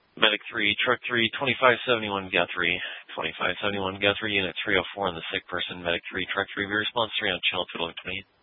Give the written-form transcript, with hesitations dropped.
Medic 3, Truck 3, 2571 Guthrie. 2571 Guthrie, Unit 304 on the sick person. Medic 3, Truck 3, response 3 on channel total of 28.